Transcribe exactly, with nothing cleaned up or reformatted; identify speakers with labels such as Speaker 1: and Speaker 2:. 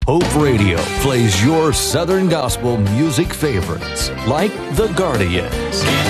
Speaker 1: Hope Radio plays your Southern Gospel music favorites, like The Guardians.